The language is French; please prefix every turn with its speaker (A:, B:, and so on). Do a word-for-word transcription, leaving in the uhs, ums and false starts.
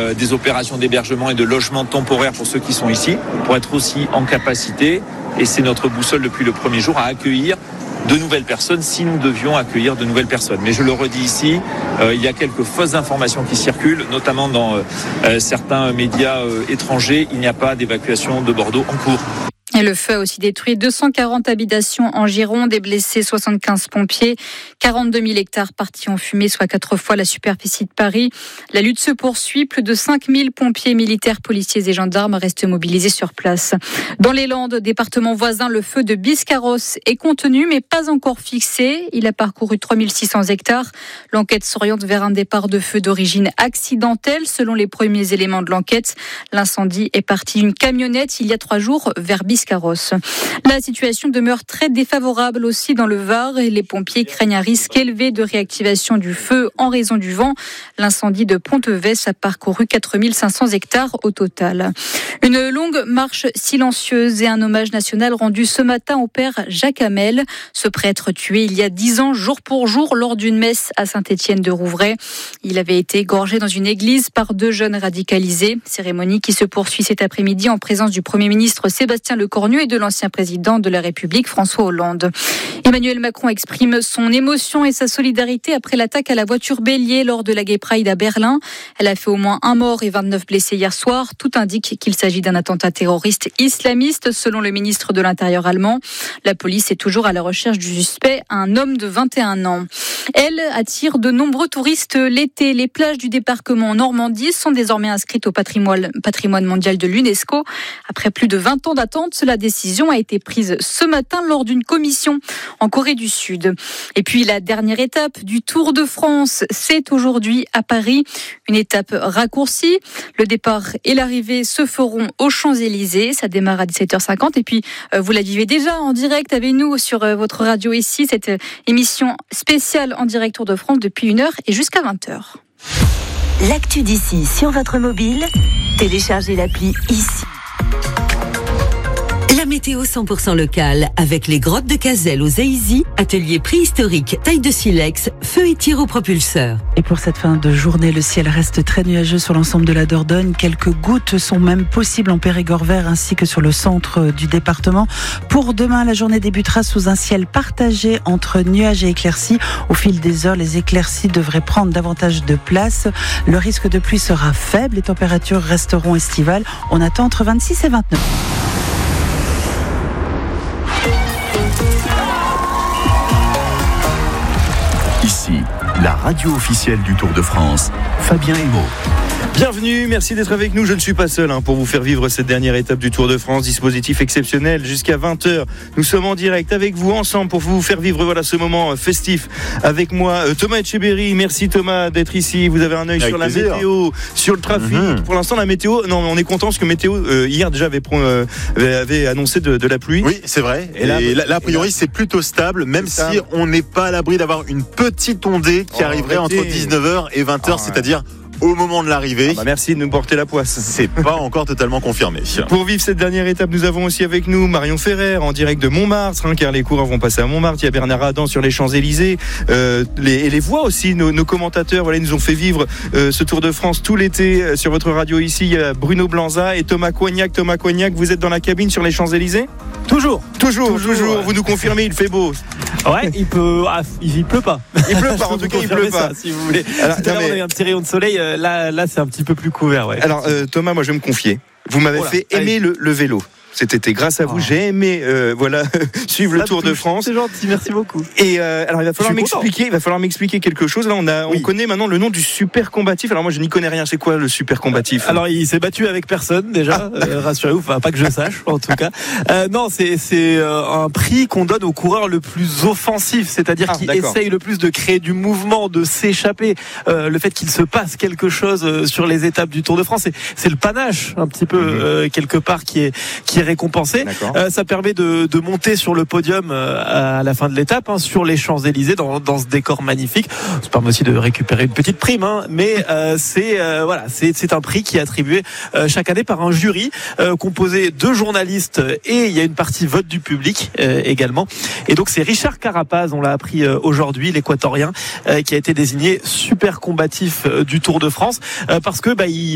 A: euh, des opérations d'hébergement et de logement temporaire pour ceux qui sont ici, pour être aussi en capacité, et c'est notre boussole depuis le premier jour, à accueillir de nouvelles personnes si nous devions accueillir de nouvelles personnes. Mais je le redis ici, euh, il y a quelques fausses informations qui circulent, notamment dans euh, certains médias euh, étrangers. Il n'y a pas d'évacuation de Bordeaux en cours.
B: Et le feu a aussi détruit deux cent quarante habitations en Gironde et blessé soixante-quinze pompiers. quarante-deux mille hectares partis en fumée, soit quatre fois la superficie de Paris. La lutte se poursuit. Plus de cinq mille pompiers, militaires, policiers et gendarmes restent mobilisés sur place. Dans les Landes, département voisin, le feu de Biscarrosse est contenu mais pas encore fixé. Il a parcouru trois mille six cents hectares. L'enquête s'oriente vers un départ de feu d'origine accidentelle. Selon les premiers éléments de l'enquête, l'incendie est parti d'une camionnette il y a trois jours vers Biscarrosse. La situation demeure très défavorable aussi dans le Var et les pompiers craignent un risque élevé de réactivation du feu en raison du vent. L'incendie de Pont-Evès a parcouru quatre mille cinq cents hectares au total. Une longue marche silencieuse et un hommage national rendu ce matin au père Jacques Hamel, ce prêtre tué il y a dix ans jour pour jour lors d'une messe à Saint-Étienne-de-Rouvray. Il avait été égorgé dans une église par deux jeunes radicalisés. Cérémonie qui se poursuit cet après-midi en présence du Premier ministre Sébastien Lecornu et de l'ancien président de la République François Hollande. Emmanuel Macron exprime son émotion et sa solidarité après l'attaque à la voiture bélier lors de la Gay Pride à Berlin. Elle a fait au moins un mort et vingt-neuf blessés hier soir. Tout indique qu'il s'agit d'un attentat terroriste islamiste, selon le ministre de l'Intérieur allemand. La police est toujours à la recherche du suspect, un homme de vingt et un ans. Elle attire de nombreux touristes l'été. Les plages du débarquement en Normandie sont désormais inscrites au patrimoine, patrimoine mondial de l'UNESCO. Après plus de vingt ans d'attente, la décision a été prise ce matin lors d'une commission en Corée du Sud. Et puis la dernière étape du Tour de France, c'est aujourd'hui à Paris. Une étape raccourcie. Le départ et l'arrivée se feront aux Champs-Élysées. Ça démarre à dix-sept heures cinquante. Et puis, euh, vous la vivez déjà en direct avec nous sur euh, votre radio ici. Cette euh, émission spéciale en direct Tour de France depuis une heure et jusqu'à vingt heures.
C: L'actu d'ici sur votre mobile, téléchargez l'appli ici. La météo cent pour cent locale avec les grottes de Cazelles aux Aïzy, atelier préhistorique, taille de silex, feu et tir au propulseur.
D: Et pour cette fin de journée, le ciel reste très nuageux sur l'ensemble de la Dordogne. Quelques gouttes sont même possibles en Périgord vert ainsi que sur le centre du département. Pour demain, la journée débutera sous un ciel partagé entre nuages et éclaircies. Au fil des heures, les éclaircies devraient prendre davantage de place. Le risque de pluie sera faible. Les températures resteront estivales. On attend entre vingt-six et vingt-neuf.
E: Ici, la radio officielle du Tour de France, Fabien Hémaud.
F: Bienvenue, merci d'être avec nous. Je ne suis pas seul hein, pour vous faire vivre cette dernière étape du Tour de France. Dispositif exceptionnel jusqu'à vingt heures. Nous sommes en direct avec vous ensemble pour vous faire vivre voilà, ce moment festif avec moi. Euh, Thomas Etcheberry, merci Thomas d'être ici. Vous avez un œil avec sur plaisir. La météo, sur le trafic. Mm-hmm. Pour l'instant, la météo, non, on est content parce que météo, euh, hier déjà avait, euh, avait annoncé de, de la pluie.
G: Oui, c'est vrai. Et, et là, là, là, a priori, là, c'est plutôt stable, même si stable. On n'est pas à l'abri d'avoir une petite ondée qui oh, arriverait arrêtez. entre dix-neuf heures et vingt heures, oh, c'est-à-dire au moment de l'arrivée.
F: Ah bah merci de nous porter la poisse.
G: C'est pas encore totalement confirmé.
F: Pour vivre cette dernière étape, nous avons aussi avec nous Marion Ferrer en direct de Montmartre, hein, car les coureurs vont passer à Montmartre. Il y a Bernard Adam sur les Champs-Élysées. Euh, les, et les voix aussi, nos, nos commentateurs, voilà, ils nous ont fait vivre euh, ce Tour de France tout l'été euh, sur votre radio ici. Il y a Bruno Blanza et Thomas Coignac. Thomas Coignac, vous êtes dans la cabine sur les Champs-Élysées ?
H: Toujours,
F: toujours, toujours. toujours. Ouais. Vous nous confirmez, il fait beau.
H: Ouais, il peut, ah, il pleut pas.
F: Il pleut pas, en tout cas, il pleut pas.
H: Ça, si vous voulez. Alors, tout à l'heure, mais... on a eu un petit rayon de soleil. Là, là, c'est un petit peu plus couvert, ouais.
F: Alors, euh, Thomas, moi, je vais me confier. Vous m'avez oh là, fait aimer le, le vélo. Cet été, grâce à vous, oh. j'ai aimé euh, voilà suivre ça le Tour de France.
H: C'est gentil, merci beaucoup.
F: Et euh, alors il va falloir m'expliquer, il va falloir m'expliquer quelque chose. Là, on a, oui. on connaît maintenant le nom du super combatif. Alors moi, je n'y connais rien. C'est quoi le super combatif ?
H: Alors il s'est battu avec personne déjà. Ah. Euh, rassurez-vous, enfin pas que je sache en tout cas. Euh, non, c'est c'est euh, un prix qu'on donne au coureur le plus offensif, c'est-à-dire ah, qui d'accord. essaye le plus de créer du mouvement, de s'échapper. Euh, le fait qu'il se passe quelque chose euh, sur les étapes du Tour de France, c'est, c'est le panache un petit peu mm-hmm. euh, quelque part qui est qui est récompensé. Euh, ça permet de, de monter sur le podium euh, à la fin de l'étape, hein, sur les Champs-Élysées, dans, dans ce décor magnifique. Ça permet aussi de récupérer une petite prime, hein, mais euh, c'est euh, voilà, c'est, c'est un prix qui est attribué euh, chaque année par un jury euh, composé de journalistes et il y a une partie vote du public euh, également. Et donc c'est Richard Carapaz, on l'a appris euh, aujourd'hui, l'Équatorien, euh, qui a été désigné super combatif euh, du Tour de France euh, parce que bah il